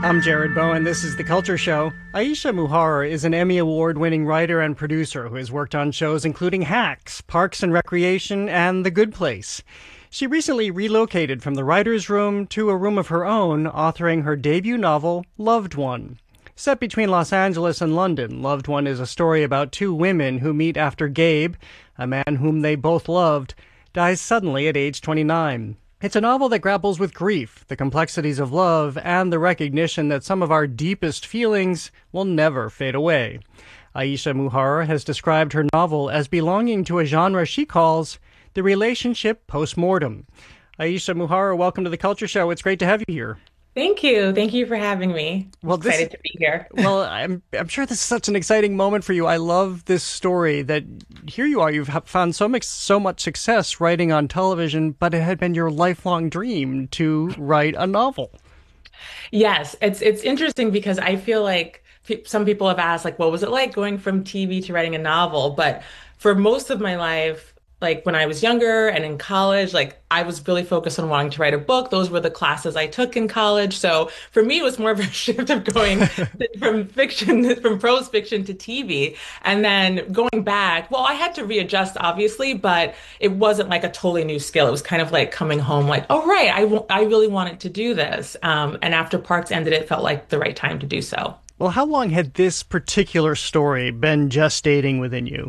I'm Jared Bowen. This is The Culture Show. Aisha Muharrar is an Emmy Award-winning writer and producer who has worked on shows including Hacks, Parks and Recreation, and The Good Place. She recently relocated from the writer's room to a room of her own, authoring her debut novel, Loved One. Set between Los Angeles and London, Loved One is a story about two women who meet after Gabe, a man whom they both loved, dies suddenly at age 29. It's a novel that grapples with grief, the complexities of love, and the recognition that some of our deepest feelings will never fade away. Aisha Muharrar has described her novel as belonging to a genre she calls the relationship post-mortem. Aisha Muharrar, welcome to The Culture Show. It's great to have you here. Thank you. Thank you for having me. Well, Excited to be here. Well, I'm sure this is such an exciting moment for you. I love this story that here you are. You've found so much success writing on television, but it had been your lifelong dream to write a novel. Yes, it's interesting because I feel like some people have asked, like, what was it like going from TV to writing a novel? But for most of my life, like when I was younger and in college, like I was really focused on wanting to write a book. Those were the classes I took in college. So for me, it was more of a shift of going from prose fiction to TV. And then going back, well, I had to readjust, obviously, but it wasn't like a totally new skill. It was kind of like coming home, like, oh, right, I really wanted to do this. And after Parks ended, it felt like the right time to do so. Well, how long had this particular story been gestating within you?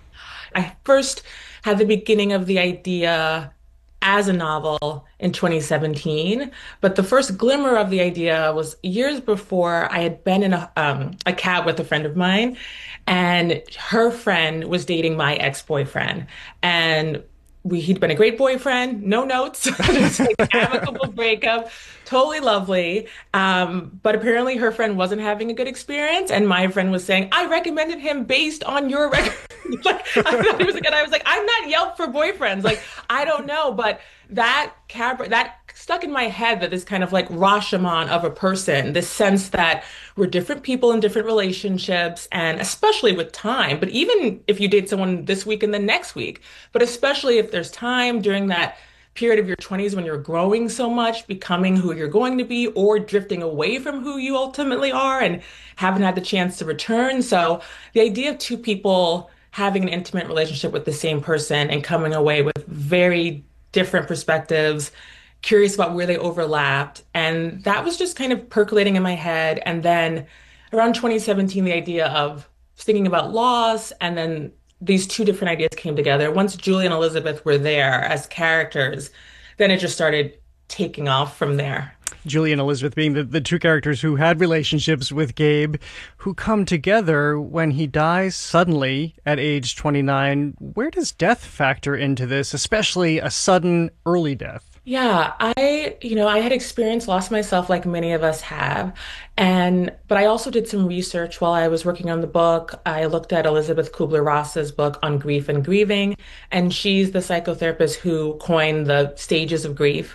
I first had the beginning of the idea as a novel in 2017, but the first glimmer of the idea was years before. I had been in a cab with a friend of mine, and her friend was dating my ex-boyfriend, and he'd been a great boyfriend, no notes, just like amicable breakup, totally lovely. But apparently her friend wasn't having a good experience. And my friend was saying, I recommended him based on your record. Like, I thought he was like, and I was like, I'm not Yelp for boyfriends. Like, I don't know. But that stuck in my head, that this kind of like Rashomon of a person, this sense that we're different people in different relationships, and especially with time, but even if you date someone this week and then next week, but especially if there's time during that period of your 20s when you're growing so much, becoming who you're going to be, or drifting away from who you ultimately are and haven't had the chance to return. So the idea of two people having an intimate relationship with the same person and coming away with very different perspectives, curious about where they overlapped. And that was just kind of percolating in my head. And then around 2017, the idea of thinking about loss, and then these two different ideas came together. Once Julie and Elizabeth were there as characters, then it just started taking off from there. Julie and Elizabeth being the two characters who had relationships with Gabe, who come together when he dies suddenly at age 29. Where does death factor into this, especially a sudden early death? Yeah, I had experienced loss myself, like many of us have. But I also did some research while I was working on the book. I looked at Elizabeth Kubler-Ross's book on grief and grieving, and she's the psychotherapist who coined the stages of grief.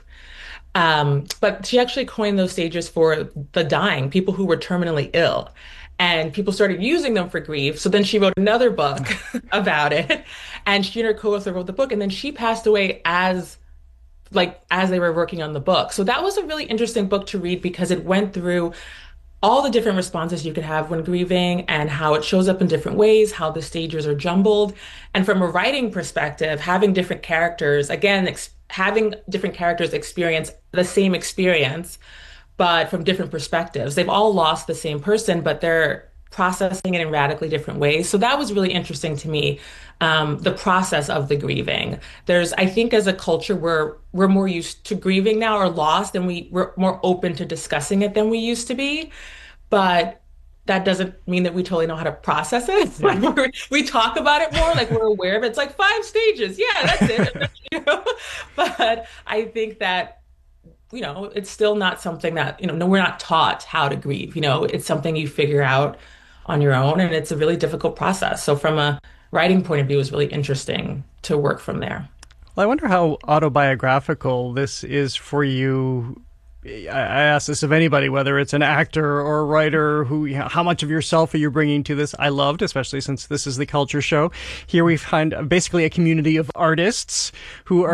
But she actually coined those stages for the dying, people who were terminally ill. And people started using them for grief. So then she wrote another book about it. And she and her co-author wrote the book. And then she passed away as they were working on the book. So that was a really interesting book to read because it went through all the different responses you could have when grieving and how it shows up in different ways, how the stages are jumbled. And from a writing perspective, having different characters, again, having different characters experience the same experience, but from different perspectives. They've all lost the same person, but they're processing it in radically different ways. So that was really interesting to me, the process of the grieving. I think as a culture, we're more used to grieving now or loss, and we're more open to discussing it than we used to be. But that doesn't mean that we totally know how to process it. Like we talk about it more, like we're aware of it. It's like 5 stages. Yeah, that's it. But I think that, it's still not something that, no, we're not taught how to grieve. It's something you figure out on your own, and it's a really difficult process. So from a writing point of view, it was really interesting to work from there. Well, I wonder how autobiographical this is for you. I ask this of anybody, whether it's an actor or a writer, how much of yourself are you bringing to this? I loved, especially since this is the Culture Show. Here we find basically a community of artists who are